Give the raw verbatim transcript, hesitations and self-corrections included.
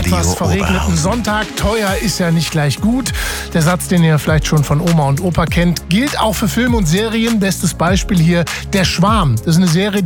etwas verregneten Oberhausen. Sonntag. Teuer ist ja nicht gleich gut. Der Satz, den ihr vielleicht schon von Oma und Opa kennt, gilt auch für Filme und Serien. Bestes Beispiel hier: Der Schwarm. Das ist eine Serie,